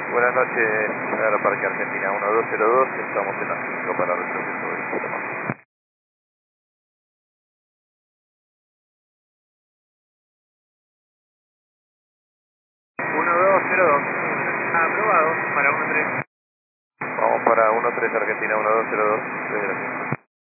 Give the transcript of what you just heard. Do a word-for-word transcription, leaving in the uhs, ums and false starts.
Buenas noches, Aeroparque Argentina uno dos cero dos, estamos en la cinco para retroceso del sistema. uno dos cero dos, aprobado para uno tres. Vamos para uno tres Argentina uno dos cero dos, desde la cinco.